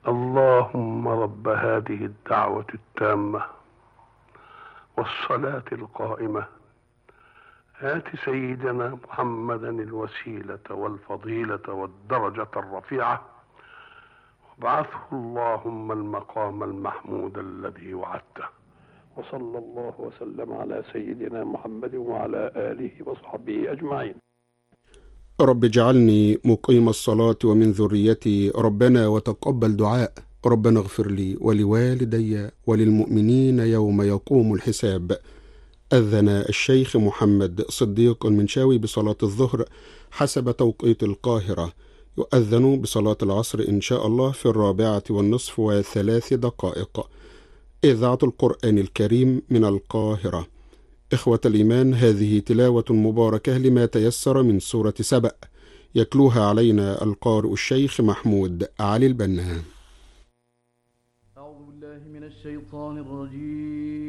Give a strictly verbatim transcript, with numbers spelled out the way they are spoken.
اللهم رب هذه الدعوة التامة والصلاة القائمة آت سيدنا محمدا الوسيلة والفضيلة والدرجة الرفيعة وابعثه اللهم المقام المحمود الذي وعدته. وصلى الله وسلم على سيدنا محمد وعلى آله وصحبه أجمعين. رب اجعلني مقيم الصلاة ومن ذريتي ربنا وتقبل دعاء. ربنا اغفر لي ولوالدي وللمؤمنين يوم يقوم الحساب. أذن الشيخ محمد صديق المنشاوي بصلاة الظهر حسب توقيت القاهرة. يؤذن بصلاة العصر إن شاء الله في الرابعة والنصف وثلاث دقائق. إذاعة القرآن الكريم من القاهرة. إخوة الإيمان، هذه تلاوة مباركة لما تيسر من سورة سبأ، يتلوها علينا القارئ الشيخ محمود علي البنا. أعوذ بالله من الشيطان الرجيم.